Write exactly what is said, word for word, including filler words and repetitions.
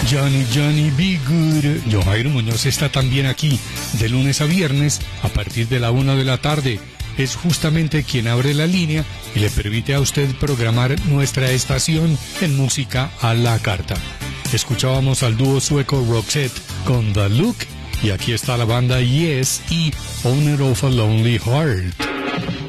Johnny, Johnny, be good. John Jairo Muñoz está también aquí, de lunes a viernes, a partir de la una de la tarde. Es justamente quien abre la línea y le permite a usted programar nuestra estación en música a la carta. Escuchábamos al dúo sueco Roxette con The Look, y aquí está la banda Yes y Owner of a Lonely Heart.